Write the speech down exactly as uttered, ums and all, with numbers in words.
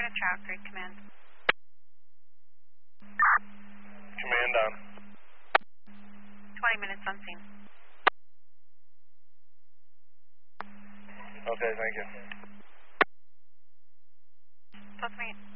to Trout Creek, command. Command on. twenty minutes on scene. Okay, thank you. Plus me.